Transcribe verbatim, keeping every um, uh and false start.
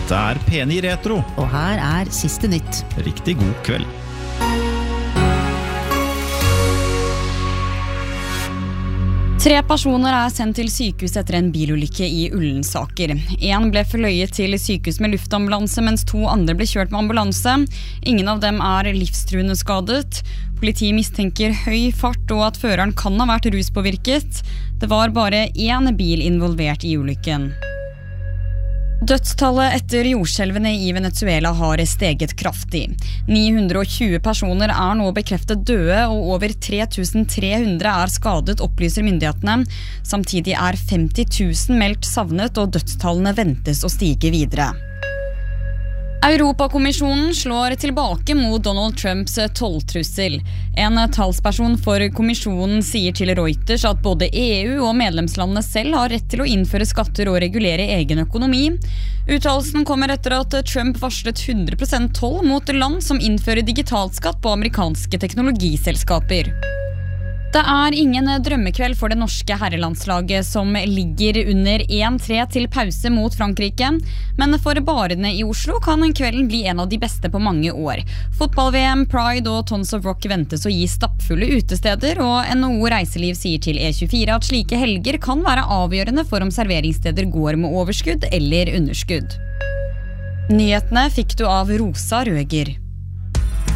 Dette er P ni Retro. Og her er siste nytt. Riktig god kveld. Tre personer er sendt til sykehus etter en bilulykke i Ullensaker. En ble forløyet til sykehus med luftambulanse, mens to andre ble kjørt med ambulanse. Ingen av dem er livstruende skadet. Politiet mistenker høy fart og at føreren kan ha vært ruspåvirket. Det var bare én bil involvert i ulykken. Dødstallet etter jordskjelvene i Venezuela har steget kraftig. ni hundre og tjue personer er nå bekreftet døde, og over tre tusen tre hundre er skadet, opplyser myndighetene. Samtidig er femti tusen meldt savnet, og dødstallene ventes å stige videre. Europakommisjonen slår tilbake mot Donald Trumps tolltrussel. En talsperson for kommisjonen sier til Reuters at både E U og medlemslandene selv har rett til å innføre skatter og regulere egen økonomi. Uttalelsen kommer etter at Trump varslet hundre prosent toll mot land som innfører digitalskatt på amerikanske teknologiselskaper. Det er ingen drømmekveld for det norske herrelandslaget som ligger under en tre til pause mot Frankrike, men for barene i Oslo kan kvelden bli en av de beste på mange år. Fotball-V M, Pride og Tons of Rock ventes å gi stappfulle utesteder, og N H O Reiseliv sier til E tjuefire at slike helger kan være avgjørende for om serveringssteder går med overskudd eller underskudd. Nyhetene fikk du av Rosa Røger.